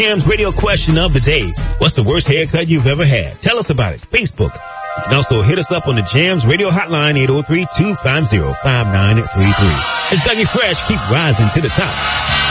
Jams radio question of the day. What's the worst haircut you've ever had? Tell us about it. Facebook. You can also hit us up on the Jams radio hotline, 803-250-5933. It's Dougie Fresh. Keep rising to the top.